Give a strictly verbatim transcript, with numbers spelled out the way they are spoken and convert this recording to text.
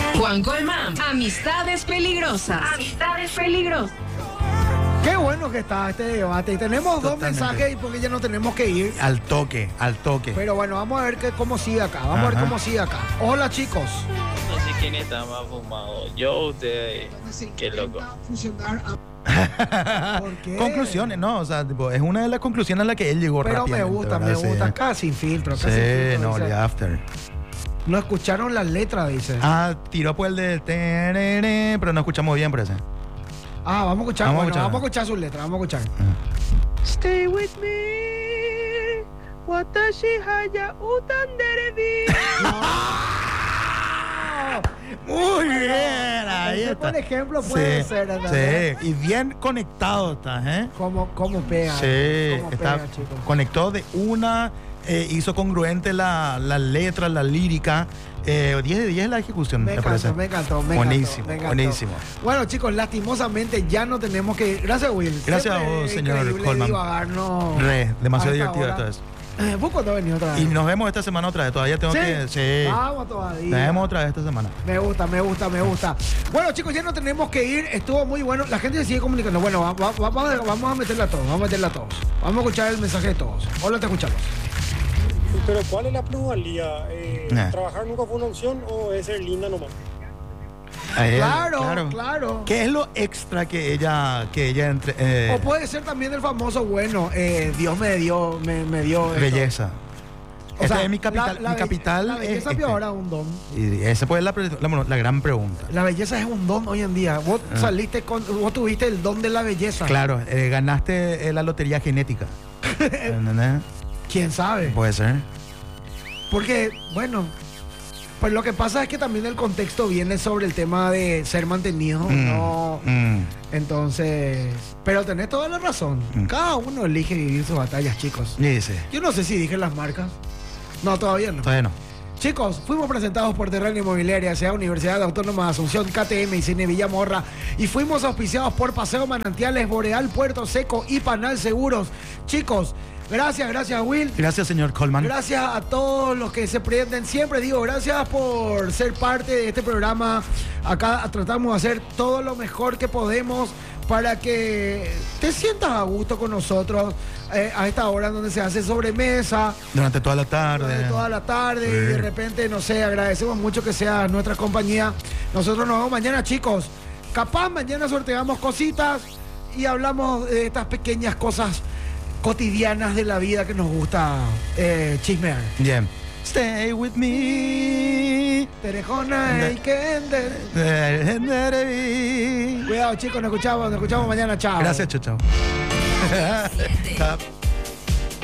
Juan Colmán, amistades peligrosas. Amistades peligrosas. Qué bueno que está este debate. Y tenemos Totalmente. dos mensajes porque ya no tenemos que ir. Al toque, al toque. Pero bueno, vamos a ver que, cómo sigue acá. Vamos Ajá. a ver cómo sigue acá. Hola, chicos. No sé quién está más fumado. Yo o ustedes. Qué loco. ¿Por qué? Conclusiones, no, o sea, tipo, es una de las conclusiones a las que él llegó Pero rápidamente. me gusta, ¿verdad? me gusta. Sí. Acá sin filtro. Acá sí, sin filtro, no, dice. el after. No escucharon las letras, dice. Ah, tiró por el de tereré, pero no escuchamos bien por ese. Ah, vamos a escuchar. Vamos, Bueno, a, escuchar. vamos a escuchar sus letras, vamos a escuchar. Uh. Stay with me. Watashi haya utanderebi. Muy bien, ahí Ese, está. por ejemplo, puede sí, ser. ¿verdad? Sí, y bien conectado está, ¿eh? ¿Cómo, cómo pega? Sí, ¿Cómo está, pega, chicos? conectó de una, eh, hizo congruente la, la letra, la lírica. Eh, diez de diez la ejecución, me, me, encantó, parece. me encantó, me buenísimo, encantó, me encantó. buenísimo. Bueno, chicos, lastimosamente ya no tenemos que... Gracias, Will. Gracias Siempre a vos, señor increíble Colman. divagarnos Re, demasiado a esta divertido hora. esto es. Eh, ¿Vos cuándo venís otra vez? Y nos vemos esta semana otra vez. Todavía tengo ¿Sí? que. Sí. Vamos todavía. Nos vemos otra vez esta semana. Me gusta, me gusta, me gusta. Bueno, chicos, ya no tenemos que ir. Estuvo muy bueno. La gente se sigue comunicando. Bueno, va, va, vamos, a, vamos a meterla a todos. Vamos a meterla a todos. Vamos a escuchar el mensaje de todos. Hola, te escuchamos. Pero ¿cuál es la plusvalía? Eh, Eh. ¿Trabajar nunca fue una opción o es ser linda nomás? Ahí, Claro, claro, claro. ¿Qué es lo extra que ella, que ella entre, eh, O puede ser también el famoso, bueno, eh, Dios me dio, me, me dio esto. belleza? O Esta sea, es mi capital. la- la mi be- capital La es belleza este. ahora un don. Y esa pues es la, pre- la, la gran pregunta. La belleza es un don hoy en día. Vos Ah. saliste con, vos tuviste el don de la belleza. Claro, eh, ganaste eh, la lotería genética. ¿Entendés? ¿Quién sabe? Puede ser. Porque, bueno, pues lo que pasa es que también el contexto viene sobre el tema de ser mantenido, Mm, ¿no? mm. Entonces, pero tenés toda la razón. Mm. Cada uno elige vivir sus batallas, chicos. Dice. Yo no sé si dije las marcas. No, todavía no. Todavía no. Chicos, fuimos presentados por Terráneo Inmobiliaria, sea Universidad Autónoma de Asunción, K T M y Cine Villamorra, y fuimos auspiciados por Paseo Manantiales, Boreal, Puerto Seco y Panal Seguros. Chicos, gracias, gracias Will. Gracias, señor Colman. Gracias a todos los que se prenden. Siempre digo, gracias por ser parte de este programa. Acá tratamos de hacer todo lo mejor que podemos para que te sientas a gusto con nosotros eh, a esta hora donde se hace sobremesa. Durante toda la tarde. Durante toda la tarde Sí. y de repente, no sé, agradecemos mucho que sea nuestra compañía. Nosotros nos vemos mañana, chicos. Capaz mañana sorteamos cositas y hablamos de estas pequeñas cosas cotidianas de la vida que nos gusta eh, chismear. Bien. Stay with me. Terejona y Kender. Cuidado, chicos, nos escuchamos, nos escuchamos mañana. Chao. Gracias, chao, chao. Chao.